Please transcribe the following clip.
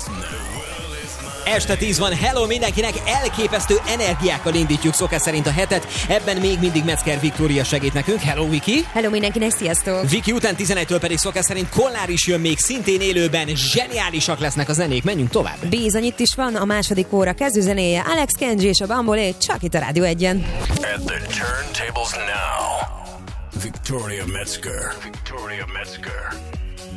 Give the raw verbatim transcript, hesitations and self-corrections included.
Este tíz van, hello mindenkinek, elképesztő energiákkal indítjuk szokás szerint a hetet, ebben még mindig Metzger Viktória segít nekünk, hello Viki! Hello mindenkinek, sziasztok! Viki után tizenegytől pedig szokás szerint Kollár is jön még szintén élőben, zseniálisak lesznek a zenék, menjünk tovább! Bizony, itt is van a második óra kezdőzenéje, Alex Kenji és a Bambolé, csak itt a Rádió egyen. At the turntables now, Victoria Metzger. Victoria Metzger.